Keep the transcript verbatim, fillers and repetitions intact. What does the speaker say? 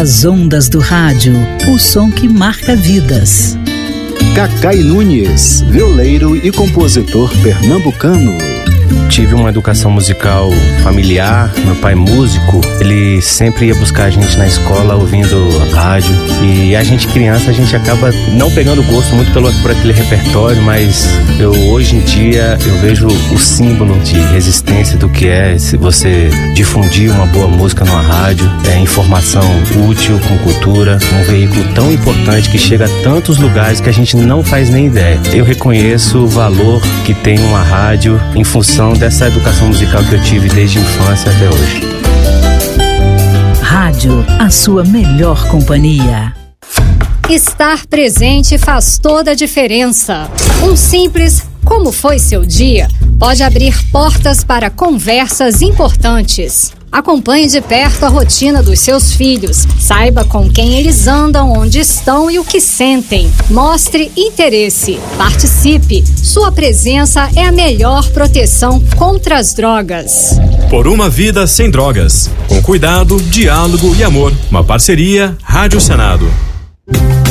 As ondas do rádio, o som que marca vidas. Cacai Nunes, violeiro e compositor pernambucano. Tive uma educação musical familiar, meu pai músico, ele sempre ia buscar a gente na escola ouvindo rádio, e a gente criança, a gente acaba não pegando gosto muito pelo, por aquele repertório, mas eu hoje em dia eu vejo o símbolo de resistência do que é se você difundir uma boa música numa rádio, é informação útil, com cultura, um veículo tão importante que chega a tantos lugares que a gente não faz nem ideia. Eu reconheço o valor que tem uma rádio em função dessa educação musical que eu tive desde a infância até hoje. Rádio, a sua melhor companhia. Estar presente faz toda a diferença. Um simples "como foi seu dia" pode abrir portas para conversas importantes. Acompanhe de perto a rotina dos seus filhos. Saiba com quem eles andam, onde estão e o que sentem. Mostre interesse. Participe. Sua presença é a melhor proteção contra as drogas. Por uma vida sem drogas. Com cuidado, diálogo e amor. Uma parceria Rádio Senado.